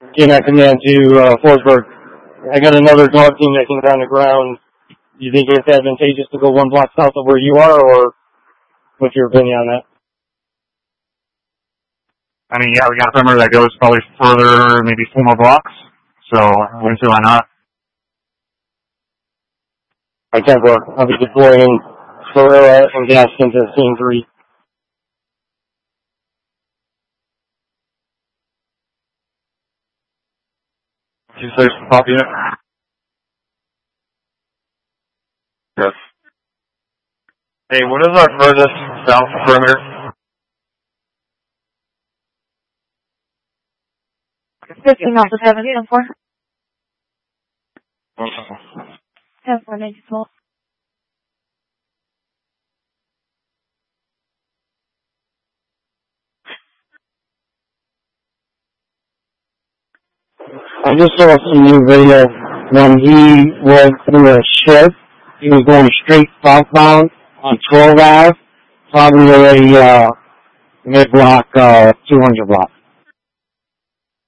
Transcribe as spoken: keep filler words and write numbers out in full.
Came back command to uh, Forsberg. I got another dog team that came down the ground. Do you think it's advantageous to go one block south of where you are, or what's your opinion on that? I mean, yeah, we got a perimeter that goes probably further, maybe four more blocks. So I wouldn't see why not. I can't work. I'll be deploying Ferreira and Gaston to scene three. Two six, pop unit. Yes. Hey, what is our furthest south perimeter? fifteen off the seven, ten four. ten four, ninety-four. I just saw some new video when he was through a shift. He was going straight southbound on twelve Ave, probably a uh, mid-block uh, two hundred block.